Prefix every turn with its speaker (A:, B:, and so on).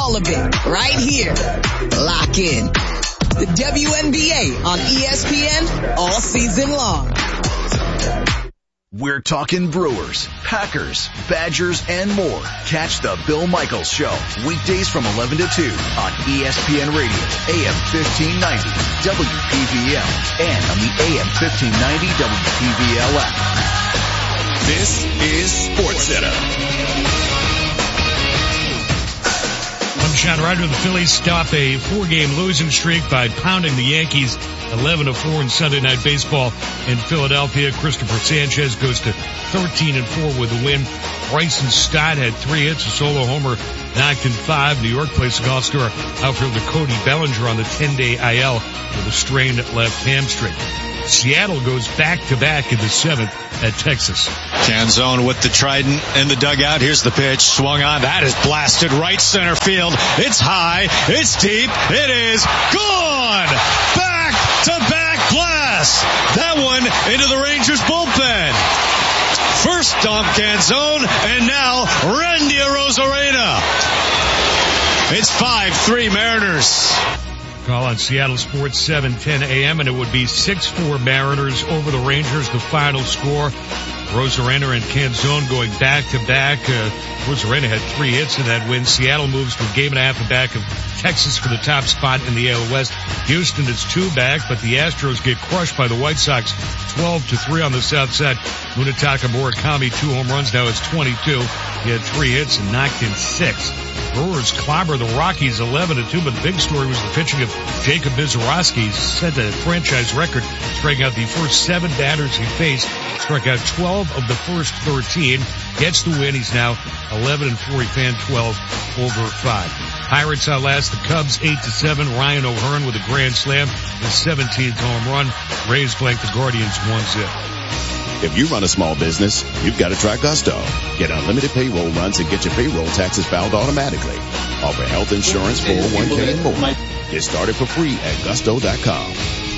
A: All of it right here. Lock in. The WNBA on ESPN all season long.
B: We're talking Brewers, Packers, Badgers, and more. Catch the Bill Michaels Show weekdays from 11 to 2 on ESPN Radio, AM 1590, WPVL, and on the AM 1590 WPVL app.
C: This is SportsCenter.
D: One shot right to the Phillies stop a 4-game losing streak by pounding the Yankees 11-4 in Sunday Night Baseball in Philadelphia. Christopher Sanchez goes to 13-4 with a win. Bryson Stott had 3 hits, a solo homer, knocked in 5. New York plays the golf star outfielder Cody Bellinger on the 10-day IL with a strained left hamstring. Seattle goes back-to-back in the 7th at Texas.
E: Canzone with the trident in the dugout. Here's the pitch. Swung on. That is blasted right center field. It's high. It's deep. It is gone. Back-to-back blast. That one into the Rangers bullpen. First Dom Canzone, and now Randy Arozarena. It's 5-3 Mariners.
D: Call on Seattle Sports 7:10 a.m. and it would be 6-4 Mariners over the Rangers. The final score. Arozarena and Canzone going back to back. Arozarena had 3 hits in that win. Seattle moves to a game and a half back of Texas for the top spot in the AL West. Houston is 2 back, but the Astros get crushed by the White Sox 12-3 on the south side. Munetaka Murakami 2 home runs. Now it's 22. He had 3 hits and knocked in 6. Brewers clobber the Rockies 11-2, but the big story was the pitching of Jacob Misiorowski. He set a franchise record, striking out the first 7 batters he faced, struck out 12 of the first 13, gets the win. He's now 11-4. He fanned 12 over 5. Pirates outlast the Cubs 8-7. Ryan O'Hearn with a grand slam, his 17th home run. Rays blank the Guardians 1-0.
F: If you run a small business, you've got to try Gusto. Get unlimited payroll runs and get your payroll taxes filed automatically. Offer health insurance, 401k, and more. Get started for free at Gusto.com.